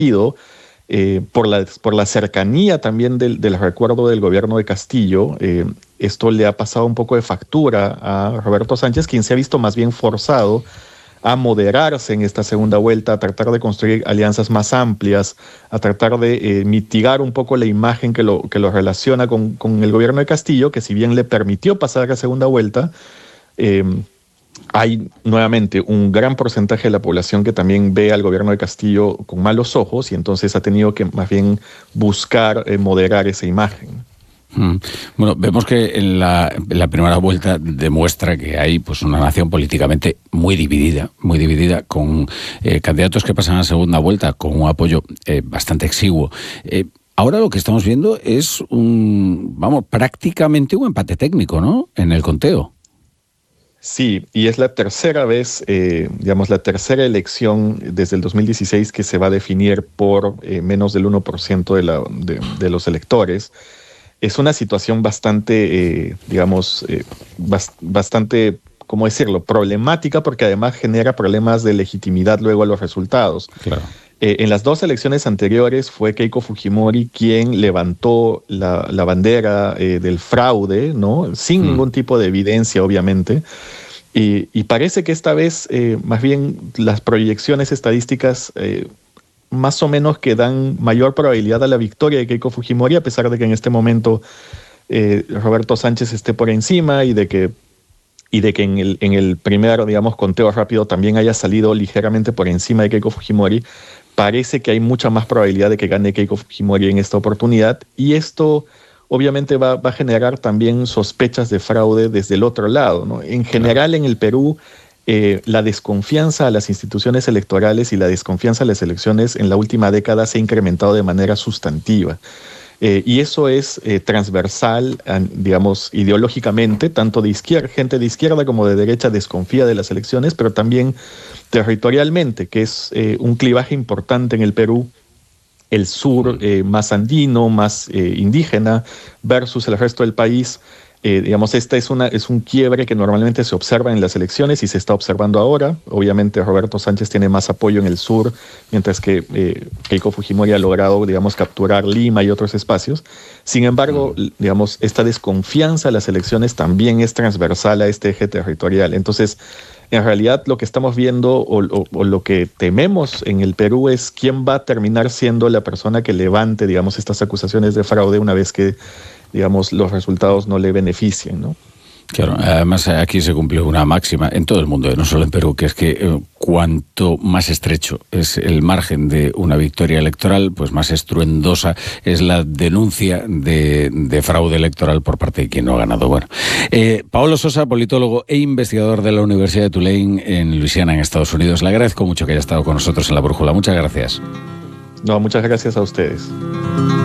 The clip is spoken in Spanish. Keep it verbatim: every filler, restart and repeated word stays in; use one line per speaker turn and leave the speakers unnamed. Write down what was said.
Eh, por, la, por la cercanía también del, del recuerdo del gobierno de Castillo, eh, esto le ha pasado un poco de factura a Roberto Sánchez, quien se ha visto más bien forzado a moderarse en esta segunda vuelta, a tratar de construir alianzas más amplias, a tratar de eh, mitigar un poco la imagen que lo, que lo relaciona con, con el gobierno de Castillo, que si bien le permitió pasar a la segunda vuelta, eh, hay nuevamente un gran porcentaje de la población que también ve al gobierno de Castillo con malos ojos y entonces ha tenido que más bien buscar eh, moderar esa imagen.
Mm. Bueno, vemos que en la, en la primera vuelta demuestra que hay pues una nación políticamente muy dividida, muy dividida, con eh, candidatos que pasan a la segunda vuelta con un apoyo eh, bastante exiguo. Eh, ahora lo que estamos viendo es un, vamos, prácticamente un empate técnico, ¿no?, en el conteo.
Sí, y es la tercera vez, eh, digamos, la tercera elección desde el dos mil dieciséis que se va a definir por eh, menos del uno por ciento de, la, de, de los electores. Es una situación bastante, eh, digamos, eh, bast bastante, ¿cómo decirlo?, problemática, porque además genera problemas de legitimidad luego a los resultados.
Claro.
Eh, en las dos elecciones anteriores fue Keiko Fujimori quien levantó la, la bandera eh, del fraude, ¿no?, sin mm. ningún tipo de evidencia, obviamente. Y, y parece que esta vez, eh, más bien, las proyecciones estadísticas eh, más o menos que dan mayor probabilidad a la victoria de Keiko Fujimori, a pesar de que en este momento eh, Roberto Sánchez esté por encima y de que, y de que en, el, en el primer, digamos, conteo rápido también haya salido ligeramente por encima de Keiko Fujimori. Parece que hay mucha más probabilidad de que gane Keiko Fujimori en esta oportunidad, y esto obviamente va, va a generar también sospechas de fraude desde el otro lado, ¿no? En general, en el Perú, eh, la desconfianza a las instituciones electorales y la desconfianza a las elecciones en la última década se ha incrementado de manera sustantiva. Eh, y eso es eh, transversal, digamos, ideológicamente, tanto de izquierda, gente de izquierda como de derecha desconfía de las elecciones, pero también territorialmente, que es eh, un clivaje importante en el Perú, el sur eh, más andino, más eh, indígena, versus el resto del país. Eh, digamos, esta es, una, es un quiebre que normalmente se observa en las elecciones y se está observando ahora. Obviamente Roberto Sánchez tiene más apoyo en el sur, mientras que eh, Keiko Fujimori ha logrado, digamos, capturar Lima y otros espacios. Sin embargo, digamos, esta desconfianza a las elecciones también es transversal a este eje territorial. Entonces, en realidad lo que estamos viendo o, o, o lo que tememos en el Perú es quién va a terminar siendo la persona que levante, digamos, estas acusaciones de fraude una vez que, digamos, los resultados no le beneficien, ¿no?
Claro, además aquí se cumple una máxima en todo el mundo, no solo en Perú, que es que eh, cuanto más estrecho es el margen de una victoria electoral, pues más estruendosa es la denuncia de, de fraude electoral por parte de quien no ha ganado. Bueno, eh, Paolo Sosa, politólogo e investigador de la Universidad de Tulane en Luisiana, en Estados Unidos. Le agradezco mucho que haya estado con nosotros en La Brújula. Muchas gracias.
No, muchas gracias a ustedes.